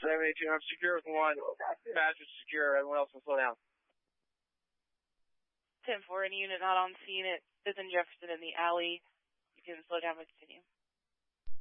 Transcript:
782, I'm secure with 1. Badger's secure. Everyone else can slow down. 10-4, any unit not on scene at 5th and Jefferson in the alley. You can slow down and continue.